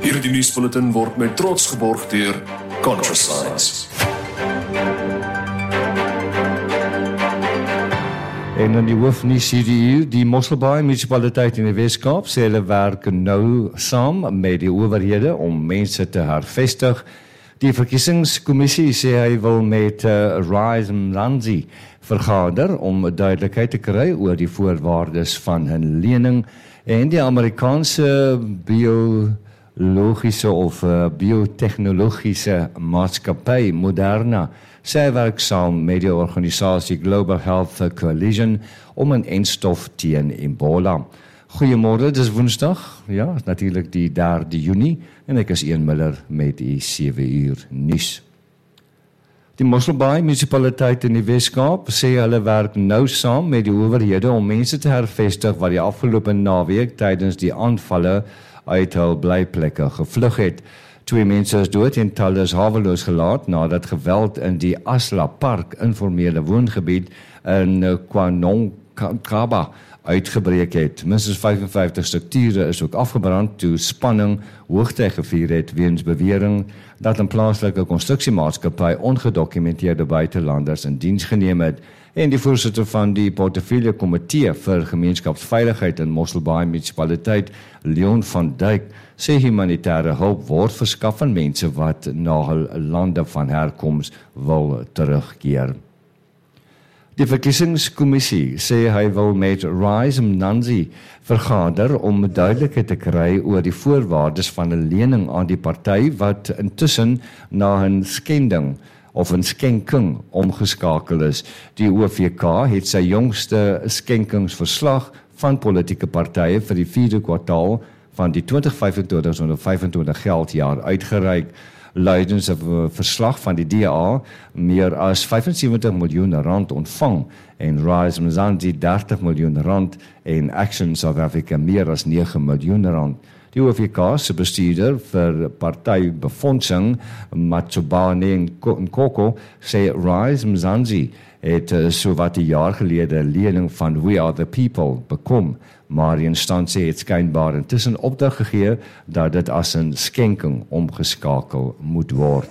Hierdie nuusbulletin word met trots geborg deur ContraScience. En in die hoofnuus hierdie uur, die Mosselbaai munisipaliteit in die Weskaap sê hulle werk nou saam met die owerhede om mense te hervestig. Die verkiesingskommissie sê hy wil met Rise Mzansi vergader om duidelikheid te kry oor die voorwaardes van 'n lening, en die Amerikaanse biologiese of biotechnologiese maatskappy Moderna sê werk saam met die organisasie Global Health Coalition om 'n enstof teen Ebola. Goeiemôre, dis Woensdag, ja, natuurlik die 3de Junie en ek is Ian Miller met die 7 uur nuus. Die Mosselbaai munisipaliteit in die Weskaap sê hulle werk nou saam met die owerhede om mense te hervestig wat die afgelope naweek tydens die aanvalle uit hul blyplekke gevlug het. 2 mense is dood en talle is haweloos gelaat nadat geweld in die Asla Park informele woongebied in Kwanongkaba uitgebreek het. Minstens 55 strukture is ook afgebrand toe spanning hoogtyd gevier het weens bewering dat 'n plaaslike konstruksiemaatskappy ongedokumenteerde buitelanders in diens geneem het. En die voorsitter van die portefeulje komitee vir gemeenskapsveiligheid in Mosselbaai munisipaliteit, Leon van Dijk, sê humanitêre hulp word verskaf aan mense wat na hul lande van herkoms wil terugkeer. Die verkiesingskommissie sê hy wil met Rise Mzansi vergader om duidelikheid te kry oor die voorwaardes van 'n lening aan die party wat intussen na 'n skending of 'n skenking omgeskakel is. Die OVK het sy jongste skenkingsverslag van politieke partye vir die 4de kwartaal van die 2025 geldjaar uitgereik. Luidens 'n verslag van die DA meer as 75 miljoen rand ontvang en Rise Mzansi 30 miljoen rand en Action South Africa meer as 9 miljoen rand. Die OVK se bestuurder vir partybefondsing, Matsubane Nkoko, sê Rise Mzansi het sowat 'n jaar gelede 'n lening van We Are The People bekom, maar die instansie het skynbaar intussen opdrag gegee dat dit as 'n skenking omgeskakel moet word.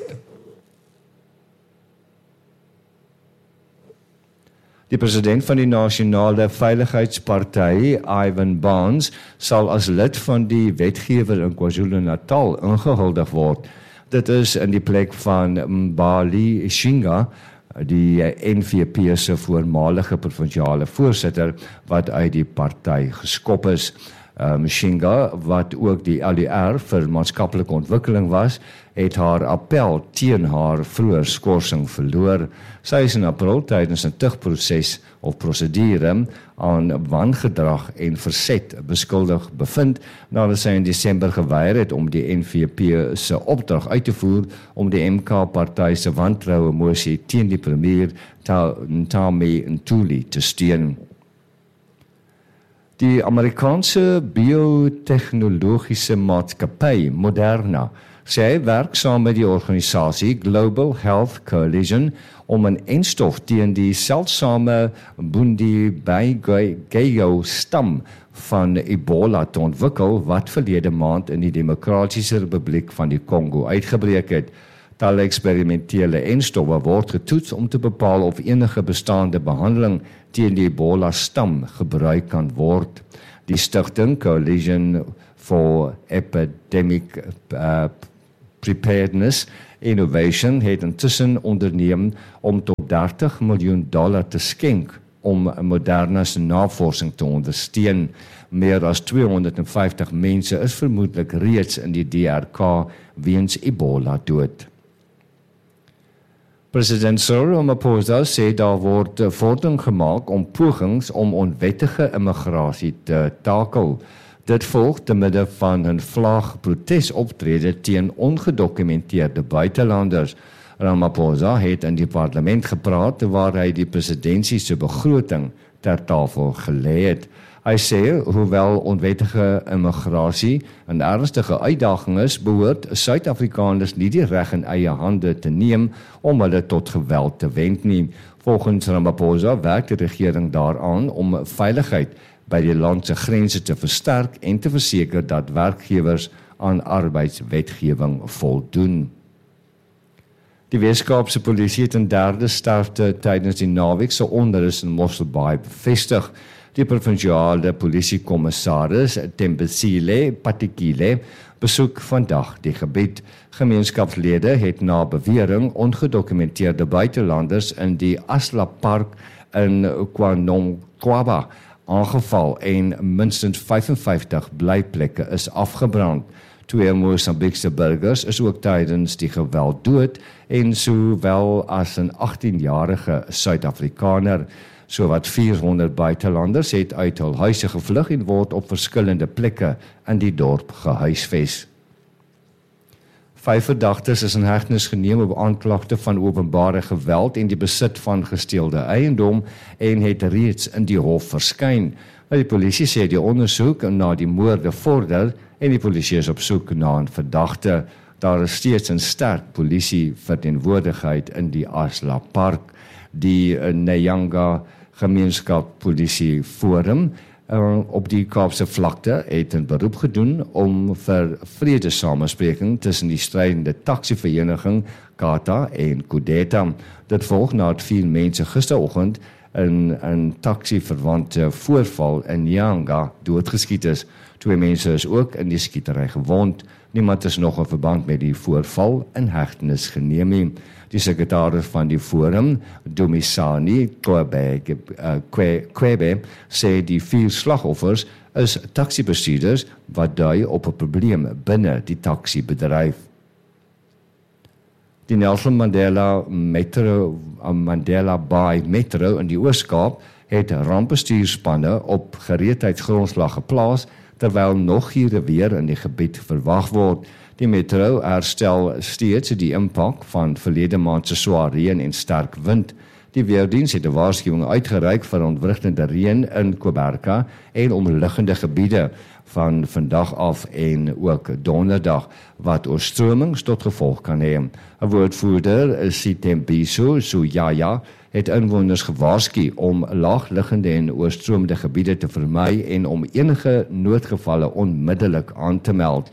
Die president van die Nasionale Veiligheidsparty, Ivan Barnes, sal as lid van die wetgewer in KwaZulu-Natal ingehuldig word. Dit is in die plek van Mbali Shinga, die NVP se voormalige provinsiale voorsitter wat uit die party geskop is. Shinga, wat ook die LDR vir maatskaplike ontwikkeling was, het haar appel teen haar vroeë skorsing verloor. Sy is in April tydens 'n tugproses of prosedure aan wangedrag en verzet beskuldig bevind, nadat sy in Desember geweier het om die NVP se opdrag uit te voer om die MK-party se wantroue mosie teen die premier Ntami Ntuli te steun. Die Amerikaanse biotechnologiese maatskappy Moderna sê hy werk saam met die organisasie Global Health Coalition om 'n enstof teen die seldsame Bundibugyo stam van Ebola te ontwikkel wat verlede maand in die Demokratiese Republiek van die Kongo uitgebreek het. Talle eksperimentele enstowwe word getoets om te bepaal of enige bestaande behandeling teen die Ebola stam gebruik kan word. Die stigting Coalition for Epidemic Preparedness Innovation het intussen onderneem om tot $30 miljoen te skenk om Moderna se navorsing te ondersteun. Meer as 250 mense is vermoedelik reeds in die DRK weens Ebola dood. President Cyril Ramaphosa sê daar word vordering gemaak om pogings om onwettige immigrasie te takel. Dit volg te midde van 'n vlaag protesoptrede teen ongedokumenteerde buitelanders. Ramaphosa het in die parlement gepraat waar hy die presidentsie se begroting ter tafel gelê het. Hy sê, hoewel onwettige immigrasie 'n ernstige uitdaging is, behoort Suid-Afrikaners nie die reg in eie hande te neem om hulle tot geweld te wend nie. Volgens Ramaphosa werk die regering daaraan om veiligheid by die land se grense te versterk en te verseker dat werkgewers aan arbeidswetgewing voldoen. Die Weskaapse polisie het 'n derde sterfte tydens die naweek se onrus in Mossel Bay bevestig. Die provinsiale polisiekommissaris Tembisile Patikile besoek vandag die gebied. Gemeenskapslede het na bewering ongedokumenteerde buitelanders in die Asla Park in KwaNongkwaba aangeval en minstens 55 blyplekke is afgebrand. 2 Mosambiekse burgers is ook tydens die geweld dood en sowel as 'n 18-jarige Suid-Afrikaner. Sowat 400 buitelanders het uit hul huise gevlug en word op verskillende plekke in die dorp gehuisves. 5 verdagtes is in hegtenis geneem op aanklagte van openbare geweld en die besit van gesteelde eiendom en het reeds in die hof verskyn. Die polisie sê die ondersoek na die moorde vorder en die polisie is op soek na 'n verdagte. Daar is steeds 'n sterk polisie verteenwoordigheid in die Asla Park. Die Nyanga Gemeenskap Polisie Forum op die Kaapse vlakte het 'n beroep gedoen om vir vredesamespreking tussen die strydende taksivereniging Kata en Kudeta. Dit volg nadat 4 mense gisteroggend in 'n taksiverwante voorval in Nyanga doodgeskiet is. 2 mense is ook in die skietery gewond. Niemand is nog in verband met die voorval in hegtenis geneem nie. Die sekretaris van die forum, Dumisani Kwebe, sê die 4 slagoffers is taksibestuurders wat dui op 'n probleem binne die taksibedryf. Die Nelson Mandela Bay Metro in die Oos-Kaap het rampbestuurspanne op gereedheidsgrondslag geplaas terwyl nog hierre weer in die gebied verwag word. Die metro herstel steeds die impak van verlede maand se swaar reën en sterk wind. Die weerdiens het 'n waarskuwing uitgereik vir ontwrigtende reën in Koberka en omliggende gebiede van vandag af en ook donderdag wat oorstromings tot gevolg kan hê. 'n Woordvoerder, Sitembiso Suyaya, het inwoners gewaarsku om laagliggende en oorstromende gebiede te vermy en om enige noodgevalle onmiddellik aan te meld.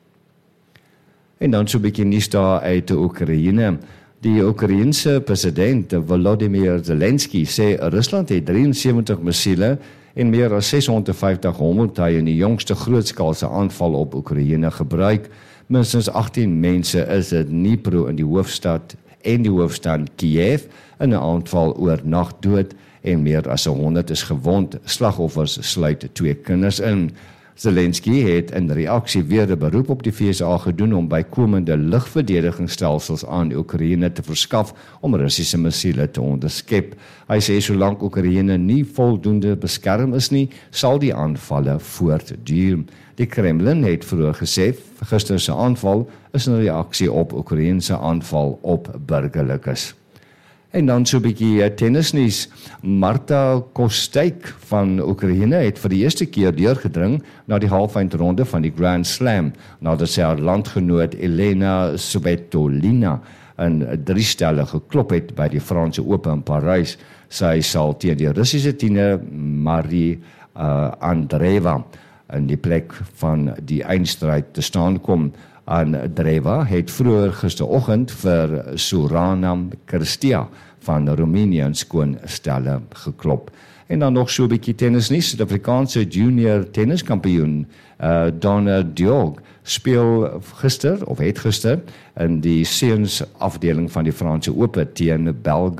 En dan so 'n bietjie nuus daar uit Oekraïne. Die Oekraïense president Volodymyr Zelensky sê Rusland het 73 missiele en meer as 650 hommeltuie in die jongste grootskaalse aanval op Oekraïne gebruik. Minstens 18 mense is in Dnipro in die hoofstad en die hoofstad Kiev in 'n aanval oornag dood en meer as 100 is gewond. Slagoffers sluit 2 kinders in. Zelensky het in reaksie weer 'n beroep op die VSA gedoen om bykomende lugverdedigingsstelsels aan Oekraïne te verskaf om Russiese missiele te onderskep. Hy sê solank Oekraïne nie voldoende beskerm is nie, sal die aanvalle voortduur. Die Kremlin het vroeër gesê gister se aanval is 'n reaksie op Oekraïense aanval op burgerlikes. En dan so 'n bietjie tennisnuus. Marta Kostyuk van Oekraïne het vir die eerste keer deurgedring na die halfeindronde van die Grand Slam, nadat sy haar landgenoot Elena Svitolina in 3 stelle geklop het by die Franse Ope in Parys. Sy sal teen die Russiese tiener Marie Andreeva in die plek van die eindstryd te staan kom. Andreeva het vroeër gisteroggend vir Sorana Cîrstea van Roemenië in skoon stelle geklop. En dan nog so 'n bietjie tennisnuus. Die Suid-Afrikaanse junior tenniskampioen Donna Diog speel gister of het gister in die seuns afdeling van die Franse Ope teen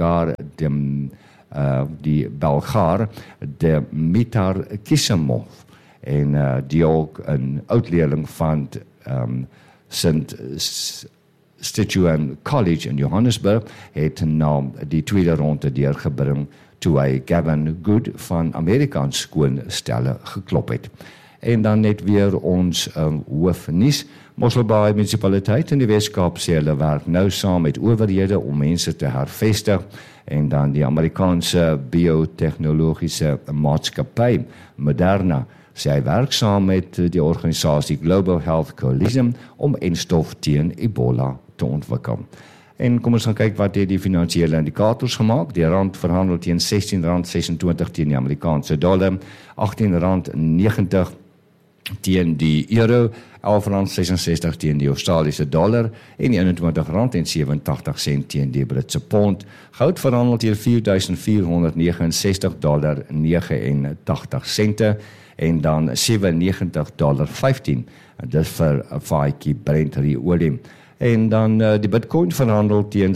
die Belgaar Dimitar Kisimov. En Diog, 'n oudleerling van St. Stitchuan College in Johannesburg, het na die tweede ronde deurgebring toe hy Gavin Good van Amerikaans skoon stelle geklop het. En dan net weer ons hoofnuus. Mossel Bay munisipaliteit in die Weskaap sê hulle werk nou saam met owerhede om mense te hervestig. En dan die Amerikaanse biotechnologiese maatskappy Moderna sê hy werk saam met die organisasie Global Health Coalition om enstof teen Ebola te ontwikkel. En kom ons gaan kyk wat het die finansiële indikators gemaak. Die rand verhandel teen R16.26 teen die Amerikaanse dollar, R18.90 teen die euro, R11.66 teen die Australiese dollar en R21.87 teen die Britse pond. Goud verhandel teen $4.469.89 en dan $97.15. Dis vir 'n vaatjie Brent olie. En dan die Bitcoin verhandel teen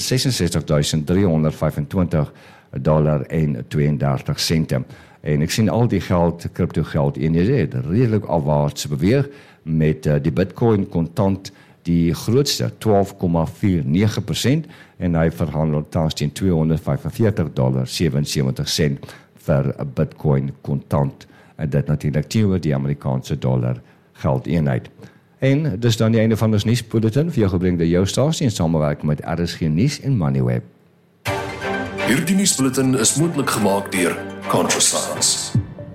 $66.325.32. En ek sien al die crypto geld eenhede het redelik afwaarts beweeg met die Bitcoin kontant die grootste 12,49% en hy verhandel tans teen $245.77 vir 'n Bitcoin kontant. En dit natuurlik teenoor die Amerikaanse dollar geldeenheid. En dis dan die einde van ons nuusbulletin vir jou gebring deur jou stasie in samewerking met RSG Nuus en Moneyweb. Hierdie nuusbulletin is moontlik gemaak deur Contra Science.